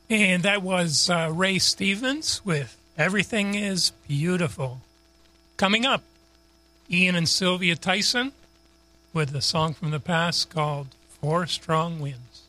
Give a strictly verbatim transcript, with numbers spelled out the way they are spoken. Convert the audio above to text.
And that was uh, Ray Stevens with Everything is Beautiful. Coming up, Ian and Sylvia Tyson with a song from the past called Four Strong Winds.